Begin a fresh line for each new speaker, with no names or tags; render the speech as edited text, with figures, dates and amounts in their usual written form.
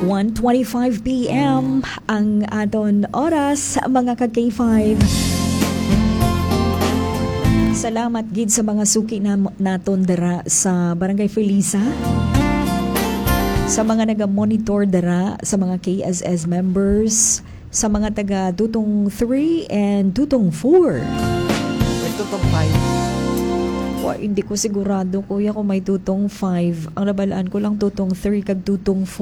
1:25 p.m. ang aton oras, mga ka-K5. Salamat gid sa mga suki naton dara sa Barangay Felisa, sa mga naga-monitor dara, sa mga KSS members, sa mga taga Dutong 3 and Dutong 4.
May Dutong 5.
Hindi ko sigurado kuya kung may Dutong 5. Ang nabalaan ko lang Dutong 3 kag Dutong 4.